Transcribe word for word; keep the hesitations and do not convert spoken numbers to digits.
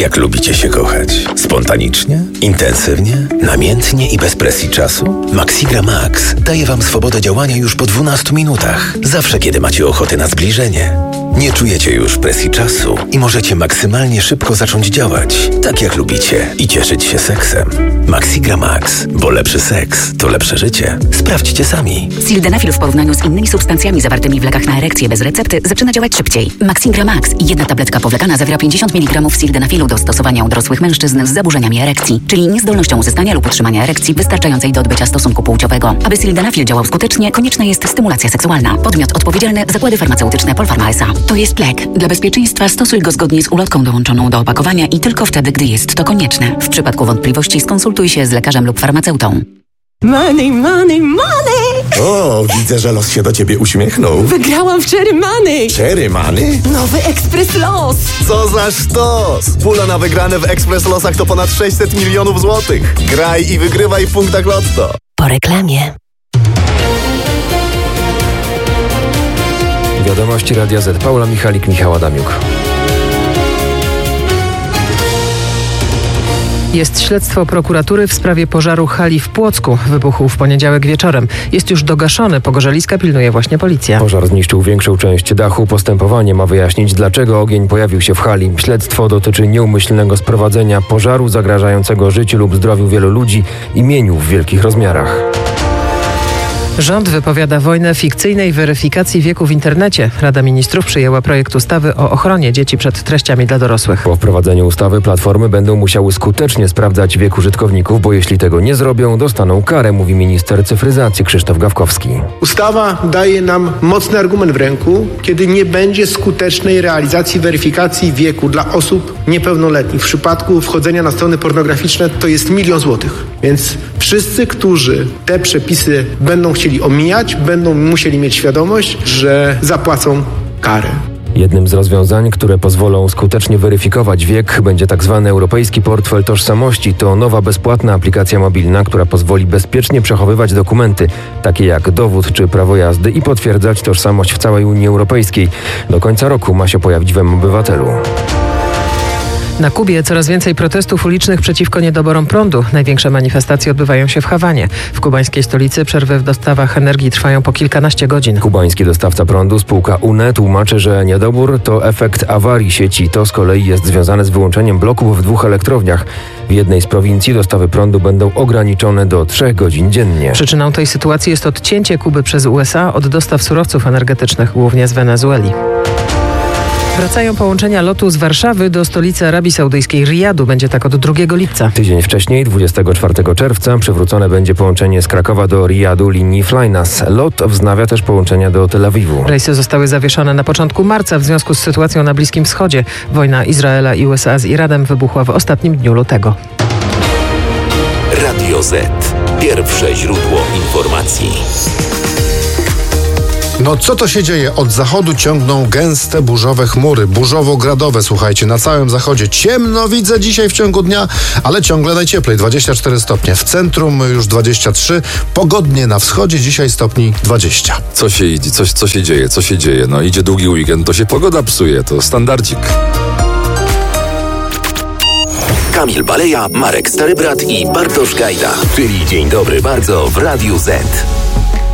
Jak lubicie się kochać? Spontanicznie? Intensywnie? Namiętnie i bez presji czasu? Maxigra Max daje Wam swobodę działania już po dwunastu minutach. Zawsze, kiedy macie ochotę na zbliżenie. Nie czujecie już presji czasu i możecie maksymalnie szybko zacząć działać, tak jak lubicie, i cieszyć się seksem. Maxigra Max, bo lepszy seks to lepsze życie. Sprawdźcie sami. Sildenafil w porównaniu z innymi substancjami zawartymi w lekach na erekcję bez recepty zaczyna działać szybciej. Maxigra Max, jedna tabletka powlekana zawiera pięćdziesiąt miligramów sildenafilu do stosowania u dorosłych mężczyzn z zaburzeniami erekcji, czyli niezdolnością uzyskania lub utrzymania erekcji wystarczającej do odbycia stosunku płciowego. Aby sildenafil działał skutecznie, konieczna jest stymulacja seksualna. Podmiot odpowiedzialny: Zakłady Farmaceutyczne Polpharma S A. To jest lek. Dla bezpieczeństwa stosuj go zgodnie z ulotką dołączoną do opakowania i tylko wtedy, gdy jest to konieczne. W przypadku wątpliwości skonsultuj się z lekarzem lub farmaceutą. Money, money, money! O, widzę, że los się do ciebie uśmiechnął. Wygrałam w Cherry Money! Cherry Money? Nowy Ekspres Los! Co za sztos! Pula na wygrane w Ekspres Losach to ponad sześćset milionów złotych. Graj i wygrywaj w punktach Lotto. Po reklamie. Wiadomości Radia Z. Paula Michalik, Michał Adamiuk. Jest śledztwo prokuratury w sprawie pożaru hali w Płocku. Wybuchł w poniedziałek wieczorem. Jest już dogaszony. Pogorzeliska pilnuje właśnie policja. Pożar zniszczył większą część dachu. Postępowanie ma wyjaśnić, dlaczego ogień pojawił się w hali. Śledztwo dotyczy nieumyślnego sprowadzenia pożaru zagrażającego życiu lub zdrowiu wielu ludzi i mieniu w wielkich rozmiarach. Rząd wypowiada wojnę fikcyjnej weryfikacji wieku w internecie. Rada Ministrów przyjęła projekt ustawy o ochronie dzieci przed treściami dla dorosłych. Po wprowadzeniu ustawy platformy będą musiały skutecznie sprawdzać wiek użytkowników, bo jeśli tego nie zrobią, dostaną karę, mówi minister cyfryzacji Krzysztof Gawkowski. Ustawa daje nam mocny argument w ręku, kiedy nie będzie skutecznej realizacji weryfikacji wieku dla osób niepełnoletnich. W przypadku wchodzenia na strony pornograficzne to jest milion złotych. Więc wszyscy, którzy te przepisy będą chcieli omijać, będą musieli mieć świadomość, że zapłacą karę. Jednym z rozwiązań, które pozwolą skutecznie weryfikować wiek, będzie tzw. Europejski Portfel Tożsamości. To nowa bezpłatna aplikacja mobilna, która pozwoli bezpiecznie przechowywać dokumenty, takie jak dowód czy prawo jazdy, i potwierdzać tożsamość w całej Unii Europejskiej. Do końca roku ma się pojawić w M-Obywatelu. Na Kubie coraz więcej protestów ulicznych przeciwko niedoborom prądu. Największe manifestacje odbywają się w Hawanie. W kubańskiej stolicy przerwy w dostawach energii trwają po kilkanaście godzin. Kubański dostawca prądu, spółka U N E, tłumaczy, że niedobór to efekt awarii sieci. To z kolei jest związane z wyłączeniem bloków w dwóch elektrowniach. W jednej z prowincji dostawy prądu będą ograniczone do trzech godzin dziennie. Przyczyną tej sytuacji jest odcięcie Kuby przez U S A od dostaw surowców energetycznych, głównie z Wenezueli. Wracają połączenia lotu z Warszawy do stolicy Arabii Saudyjskiej, Rijadu. Będzie tak od drugiego lipca. Tydzień wcześniej, dwudziestego czwartego czerwca, przywrócone będzie połączenie z Krakowa do Rijadu linii Flynas. Lot wznawia też połączenia do Tel Awiwu. Rejsy zostały zawieszone na początku marca w związku z sytuacją na Bliskim Wschodzie. Wojna Izraela i U S A z Iranem wybuchła w ostatnim dniu lutego. Radio Z. Pierwsze źródło informacji. No co to się dzieje? Od zachodu ciągną gęste burzowe chmury, burzowo-gradowe, słuchajcie, na całym zachodzie. Ciemno widzę dzisiaj w ciągu dnia, ale ciągle najcieplej, dwadzieścia cztery stopnie. W centrum już dwadzieścia trzy, pogodnie na wschodzie, dzisiaj stopni dwadzieścia. Co się, co, co się dzieje, co się dzieje? No idzie długi weekend, to się pogoda psuje, to standardzik. Kamil Baleja, Marek Starybrat i Bartosz Gajda. Czyli Dzień Dobry Bardzo w Radiu Z.